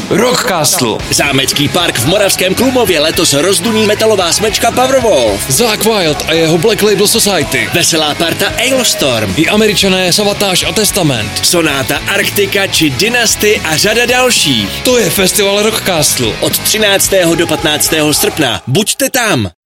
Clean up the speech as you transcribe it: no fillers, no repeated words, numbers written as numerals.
Rockcastle. Zámecký park v Moravském Klumově letos rozduní metalová smečka Powerwolf. Zakk Wylde a jeho Black Label Society. Veselá parta Ailstorm. I Američané Savatage a Testament. Sonáta Arktika či Dynasty a řada dalších. To je festival Rockcastle. Od 13. do 15. srpna. Buďte tam!